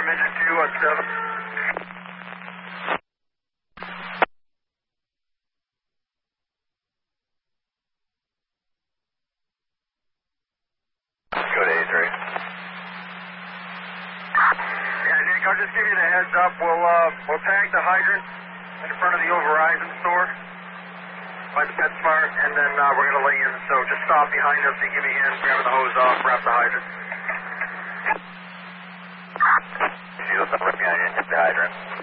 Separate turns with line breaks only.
engine 2 on 7.
Go to Adrian.
Yeah, Nick, I'll just give you the heads up. We'll tag the hydrant in front of the old Verizon store by the PetSmart, and then we're going to lay in. So just stop behind us and give me a hand grabbing the hose off, wrap the hydrant.
See what's up right behind you and hit the hydrant.